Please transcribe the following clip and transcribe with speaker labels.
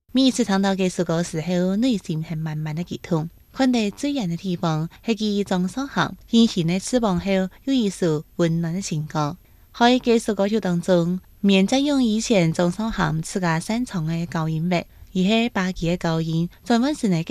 Speaker 1: 每一次聽到這首歌時候，內心係滿滿的激動。看到最遠的地方，係佢張韶涵輕輕的翅膀後，有一首溫暖的情歌。喺這首歌曲當中，免再用以前張韶涵自家擅長的高音域，而係把佢嘅高音轉換成